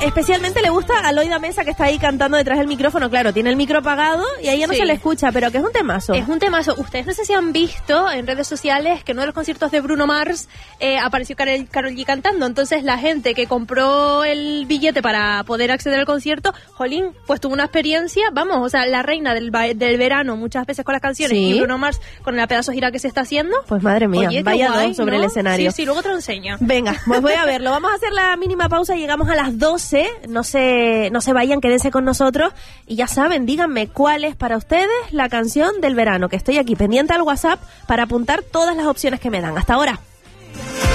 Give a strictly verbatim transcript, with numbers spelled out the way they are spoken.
especialmente le gusta a Loida Mesa, que está ahí cantando detrás del micrófono. Claro, tiene el micro apagado y ahí ya no sí. se le escucha, pero que es un temazo. Es un temazo. Ustedes no sé si han visto en redes sociales que en uno de los conciertos de Bruno Mars eh, apareció Karol, Karol G cantando. Entonces la gente que compró el billete para poder acceder al concierto, jolín, pues tuvo una experiencia, vamos, o sea, la reina del, del verano muchas veces con las canciones ¿Sí? y Bruno Mars con la pedazo gira que se está haciendo. Pues madre mía, Oye, vaya guay, don sobre ¿no? el escenario. Sí, sí, luego te lo enseño. Venga, pues voy a verlo. Vamos a hacer la mínima pausa, llegamos a las doce. No se, no se vayan, quédense con nosotros. Y ya saben, díganme cuál es para ustedes la canción del verano, que estoy aquí pendiente al WhatsApp para apuntar todas las opciones que me dan. Hasta ahora.